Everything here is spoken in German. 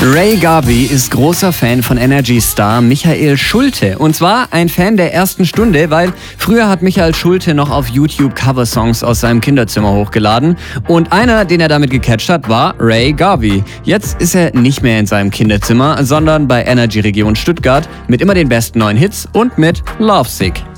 Ray Garvey ist großer Fan von Energy-Star Michael Schulte. Und zwar ein Fan der ersten Stunde, weil früher hat Michael Schulte noch auf YouTube Coversongs aus seinem Kinderzimmer hochgeladen. Und einer, den er damit gecatcht hat, war Ray Garvey. Jetzt ist er nicht mehr in seinem Kinderzimmer, sondern bei Energy Region Stuttgart mit immer den besten neuen Hits und mit Lovesick.